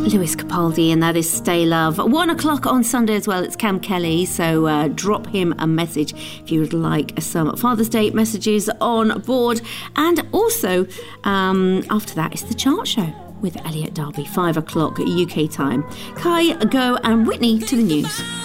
Lewis Capaldi, and that is Stay Love. 1 o'clock on Sunday as well, it's Cam Kelly, so drop him a message if you would like some Father's Day messages on board. And also, after that, it's the Chart Show with Elliot Darby, 5 o'clock UK time. Kai, Go and Whitney to the news.